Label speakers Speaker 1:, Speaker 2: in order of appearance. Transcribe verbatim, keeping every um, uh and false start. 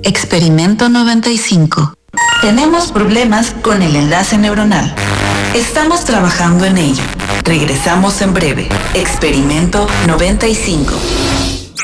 Speaker 1: Experimento noventa y cinco. Tenemos problemas con el enlace neuronal. Estamos trabajando en ello. Regresamos en breve. Experimento noventa y cinco.